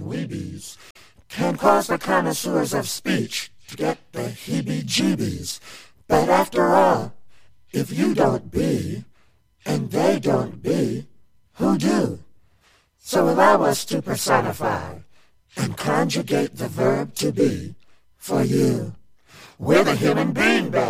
weebies can cause the connoisseurs of speech to get the heebie-jeebies. But after all, if you don't be, and they don't be, who do? So allow us to personify and conjugate the verb to be for you. We're the human being, baby.